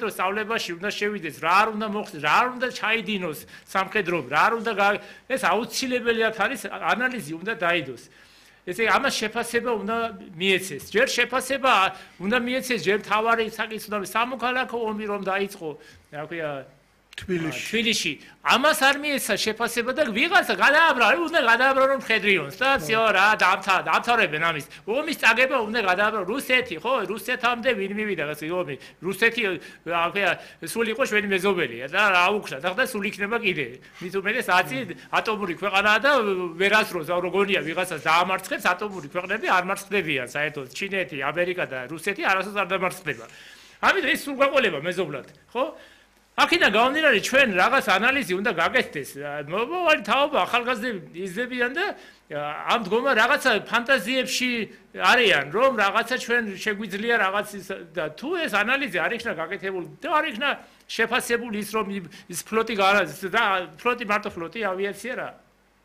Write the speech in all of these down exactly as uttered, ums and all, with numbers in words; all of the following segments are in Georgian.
სამხედრო სწავლებაში უნდა შევიდეს, რა არ უნდა მოხდეს, რა არ უნდა ჩაიდინოს სამხედროები, რა არ უნდა ეს აუცილებლად არის ანალიზი უნდა დაიდოს. ესე ამას შეფასება უნდა მიეცეს. ჯერ შეფასება უნდა მიეცეს, ჯერ თავარი საკითხი უნდა სამოქალაქო ომი რომ დაიწყო, რა ქვია თბილისში. თბილისში. ამას არ მიეცა შეფასება და ვიღაცა გადააბრა, უნდა გადააბრა რომ მხედრიონს და всё რა დამთა, დამთავრებენ ამის. ომის წაგება უნდა გადააბრა რუსეთი, ხო? რუსეთამდე ვინ მივიდა ეს ომი? რუსეთი რა ქვია სულ იყო ჩვენი მეზობელი და რა უკრა და და სულ იქნება კიდე. მით უმეტეს ათი ატომური ქვეყანაა და ვერასდროს როგორია ვიღაცას დაამარცხებს ატომური ქვეყნები არ მარცხდებიან საერთოდ. ჩინეთი, ამერიკა და რუსეთი არასდროს არ დამარცხდება. ამიტომ ეს სულ გაყოლება მეზობლად, ხო? აქედან გამომდინარე ჩვენ რაღაც ანალიზი უნდა გაკეთდეს. მომავალი თაობა ახალგაზრდები იზრდებიან და ამ დგომა რაღაცა ფანტაზიებში არიან, რომ რაღაცა ჩვენ შეგვიძლია რაღაც და თუ ეს ანალიზი არ იქნა გაკეთებული და არ იქნა შეფასებული ის რომ ის ფლოტი და ფლოტი მარტო ფლოტი ავიაცია რა.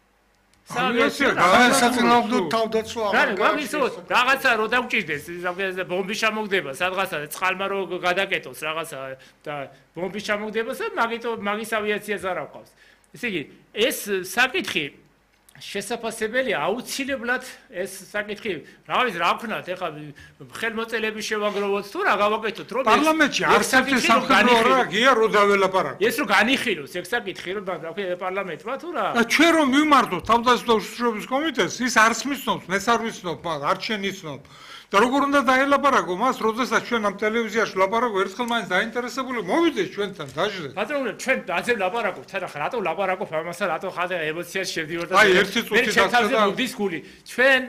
ავიაცია განსაცნობლად თავდაცვა აღარ გაიგოს. რაღაცა რო დაგვჭირდეს, ბომბი ჩამოგდება სადღაცა წყალმა რო გადაკეტოს რაღაცა და ბომბი ჩამოგდება და მაგიტო მაგის ავიაციას არ აყავს. ესე იგი, ეს საკითხი შესაძლებელია აუცილებლად ეს საკითხი რა ვიცი რა ვქნათ ეხლა ხელმოწერლები შევაგროვოთ თუ რა გავაკეთოთ რომ პარლამენტში არცერთი სამხედრო რა გია რო დაველაპარაკოთ ეს რო განიხილოს ეს საკითხი რომ რა ქვია პარლამენტმა თუ რა ჩვენ რომ ვიმართოთ თავდაცვის უშიშროების კომიტეტს ის არც მისნობს მეც არ ვიცნობ არ შენ იცნობ და როგორ უნდა დაელაპარაკო მას როდესაც ჩვენ ამ ტელევიზიაში ლაპარაკობ ერთხელ მაინც დაინტერესებული მოვიდეს ჩვენთან დაჟრეთ პატრონო ჩვენ ასე ლაპარაკობთ თან ახლა რატო ლაპარაკობ ამასა რატო ხარ ემოციაში შევდივარ და აი ერთი წუთი და დისკული ჩვენ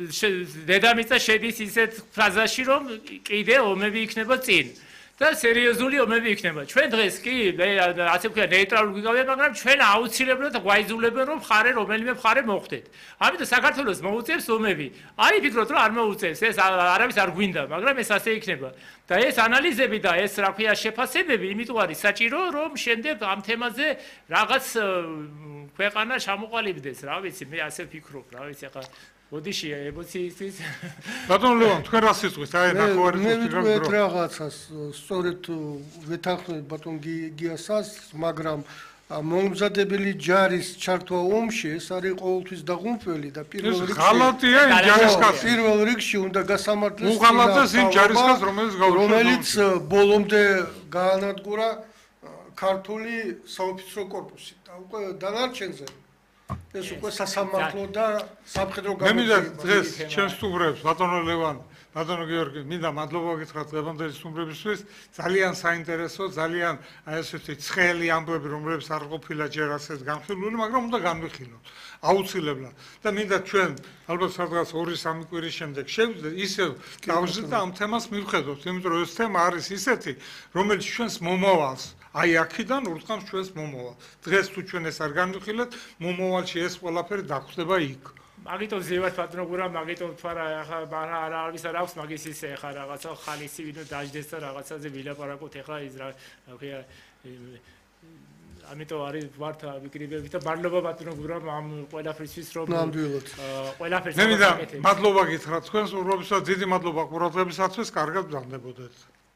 დედამიწა შედის ისეთ ფრაზაში რომ კიდე ომები იქნება წინ და სერიოზული ომები იქნება. ჩვენ დღეს კი ასე ვქია ნეიტრალური გვიგავია, მაგრამ ჩვენ აუცილებლად გვაიძულებენ რომ მხარე რომელიმე მხარე მოხვდეთ. ამიტომ საქართველოს მოუწევს ომები. აი ფიქრობთ რომ არ მოუწევს, ეს არავის არ გვინდა, მაგრამ ეს ასე იქნება. და ეს ანალიზები და ეს რა ქვია შეფასებები იმიტომ არის საჭირო რომ შემდეგ ამ თემაზე რაღაც ქვეყანა ჩამოყალიბდეს, რა ვიცი, მე ასე ვფიქრობ, რა ვიცი, ახლა ოდიშია ემოციისთვის. ბატონ ლევან, თქვენ რა სიტყვის? აი ნახევარი წუთი გაგრო. მე რაღაცას სწორედ ვეთანხმებ ბატონ გიასას, მაგრამ მომზადებელი ჯარის ჩართვა ომში ეს არის ყოველთვის დაღუნფელი და პირველ რიგში ღალატია იმ ჯარისკაცი. პირველ რიგში უნდა გასამართლეს უღალატეს იმ ჯარისკაცს რომელიც გაუშვება. რომელიც ბოლომდე გაანადგურა ქართული საოფიცრო კორპუსი და უკვე დანარჩენზე ეს უკვე სასამართლო და სამხედრო გამოცდილება. მე მინდა დღეს ჩემს სტუმრებს ბატონო ლევან, ბატონო გიორგი, მინდა მადლობა გითხრათ დღევანდელი სტუმრებისთვის. ძალიან საინტერესო, ძალიან აი ესეთი ცხელი ამბები, რომლებიც არ ყოფილა ჯერ ასეთ განხილული, მაგრამ უნდა განვიხილოთ. აუცილებლად. და მინდა ჩვენ ალბათ სადღაც ორი სამი კვირის შემდეგ შევიდეთ, ისევ დავზრდით და ამ თემას მივხედოთ, იმიტომ რომ ეს თემა არის ისეთი, რომელიც ჩვენს მომავალს აი აქედან ურტყამს ჩვენს მომავალს. დღეს თუ ჩვენ ეს არ განვიხილეთ, მომავალში ეს ყველაფერი დახვდება იქ. მაგიტომ ზევათ პატრონო გურა, მაგიტომ თქვა რა ახლა არა არის არ აქვს მაგის ისე ახლა რაღაცა ხალისი ვინო დაждდეს და რაღაცაზე ვილაპარაკოთ ახლა ის რა ქვია ამიტომ არის ვართ ვიკრიბებით და მადლობა პატრონო გურა ამ ყველაფრისთვის რომ ნამდვილად ყველაფერს მე მინდა მადლობა გითხრათ თქვენს უბრალოდ დიდი მადლობა ყურადღებისათვის, კარგად ვგზავნებოდეთ.